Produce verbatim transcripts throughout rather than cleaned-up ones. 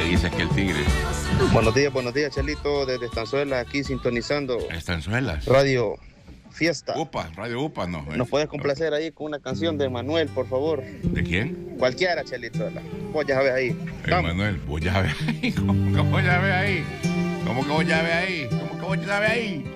dice aquel tigre? Buenos días, buenos días, Chelito, desde Estanzuela, aquí sintonizando. Estanzuelas. Radio Fiesta. Upa, Radio Upa, no. ¿Nos puedes complacer ahí con una canción de Manuel, por favor? ¿De quién? Cualquiera, Chelito. Vos ya ves ahí. Manuel, vos ya ves ahí. ¿Cómo que vos ya ves ahí? ¿Cómo que vos ya ves ahí? ¿Cómo que vos ya ves ahí?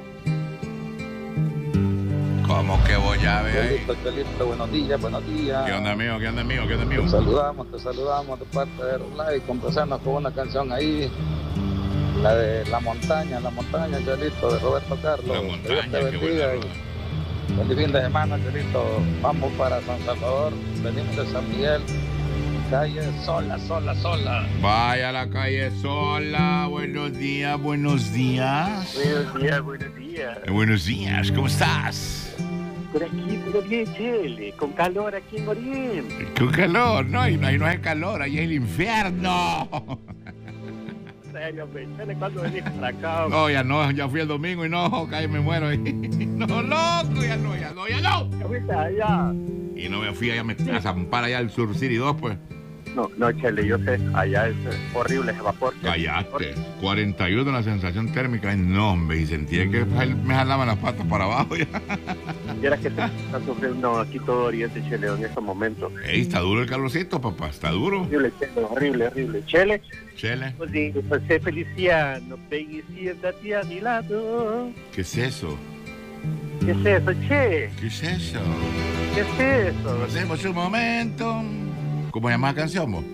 ¿Cómo que vos ya ves ahí? Chelito, Chelito, buenos días, buenos días. ¿Qué onda, amigo? ¿Qué onda, amigo? ¿Qué onda, amigo? Te saludamos, te saludamos de parte de Rolay, complacernos con una canción ahí, la de La Montaña, La Montaña, Chelito, de Roberto Carlos. La Montaña, que Dios te bendiga. Feliz fin de semana, Chelito. Vamos para San Salvador, venimos de San Miguel, calle sola, sola, sola. Vaya a la calle sola. Buenos días, buenos días. Buenos días, buenos días. Eh, buenos días, ¿cómo estás? Por aquí, todo bien, Chele. Con calor aquí en Oriente. Con calor, no, ahí no, ahí no hay calor, ahí hay el infierno. En serio, Chele, ¿cuándo venís para acá? No, ya no, ya fui el domingo y no, caí, me muero. No, loco, ya no, ya no, ya no. ¿Qué fuiste allá? Y no me fui allá a zampar allá al Sur City dos, pues. No, no, Chele, yo sé, allá es horrible ese vapor. Cállate. cuarenta y uno la sensación térmica, no, hombre, y sentía que me jalaban las patas para abajo ya. Y era que te está sufriendo aquí todo Oriente, Chele, en estos momentos. Ey, está duro el calorcito, papá, está duro. Horrible, Chele, horrible, horrible. Chele. Chele. Pues sí, pues sé Feliciano, ven y siéntate a mi lado. ¿Qué es eso? ¿Qué es eso, Che? ¿Qué es eso? ¿Qué es eso? Hacemos un momento. ¿Cómo llama la canción, vos?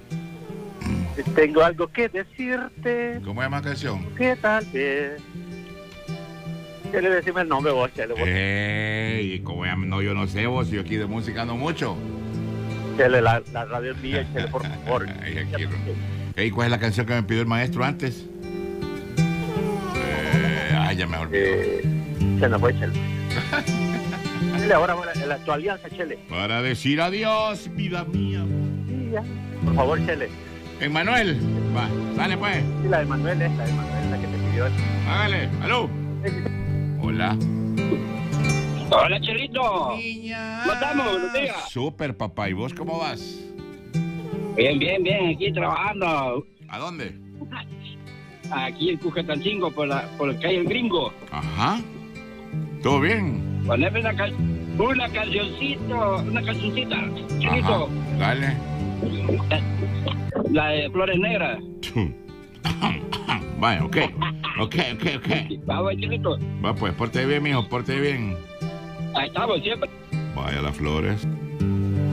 Tengo algo que decirte. ¿Cómo llama la canción? ¿Qué tal vez? ¿Qué le decimos el nombre vos, Chele? Vos? Ey, ¿cómo llama? No, yo no sé, vos, yo aquí de música no mucho. Chele, la, la radio es mía, Chele, por favor. Ay, aquí no. Ey, ¿cuál es la canción que me pidió el maestro antes? Eh, ay, ya me olvidé. Eh, se nos fue, Chele. Chele, ahora, ahora la, tu alianza, Chele. Para decir adiós, vida mía. Por favor, Chele. Emmanuel, va, dale pues. Sí, la de Manuel es la de Manuel, la que te pidió. Hágale, aló. Hola. Hola, Chelito. Niña. ¿Cómo estamos? Buenos días. Súper, papá. ¿Y vos cómo vas? Bien, bien, bien. Aquí trabajando. ¿A dónde? Aquí en Cucatancingo, por la, por la calle El Gringo. Ajá. ¿Todo bien? Poneme una, ca- una cancioncita, una cancioncita, Chelito. Ajá. Dale. La de Flores Negras. Vaya, ok. Ok, ok, ok. Vamos, Chelito. Va pues, porte bien, mijo, porte bien. Ahí estamos siempre. Vaya las flores.